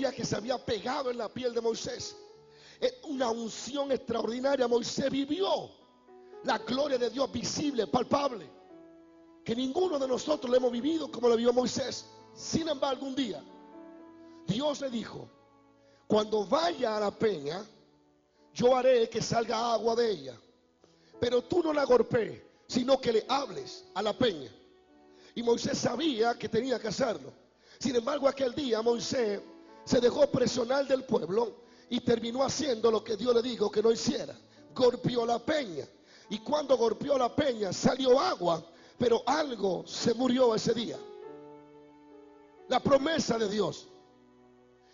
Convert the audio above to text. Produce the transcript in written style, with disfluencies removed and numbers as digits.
gloria que se había pegado en la piel de Moisés. Una unción extraordinaria. Moisés vivió la gloria de Dios visible, palpable, que ninguno de nosotros lo hemos vivido como lo vivió Moisés. Sin embargo, un día Dios le dijo: cuando vaya a la peña, yo haré que salga agua de ella, pero tú no la golpees, sino que le hables a la peña. Y Moisés sabía que tenía que hacerlo. Sin embargo, aquel día Moisés se dejó presionar del pueblo y terminó haciendo lo que Dios le dijo que no hiciera. Golpeó la peña, y cuando golpeó la peña salió agua, pero algo se murió ese día. La promesa de Dios.